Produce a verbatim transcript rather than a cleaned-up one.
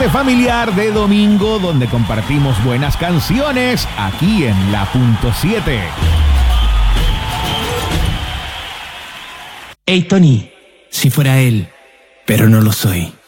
tarde familiar de domingo donde compartimos buenas canciones aquí en La Punto siete. Hey Tony, si fuera él, pero no lo soy.